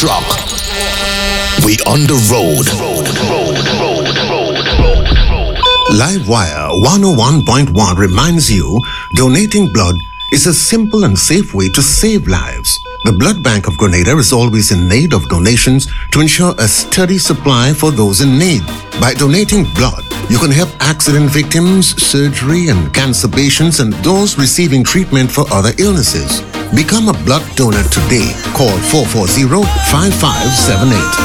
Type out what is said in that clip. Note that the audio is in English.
Rock. We on the road. Livewire 101.1 reminds you donating blood is a simple and safe way to save lives. The Blood Bank of Grenada is always in need of donations to ensure a steady supply for those in need. By donating blood, you can help accident victims, surgery and cancer patients, and those receiving treatment for other illnesses. Become a blood donor today. Call 440-5578.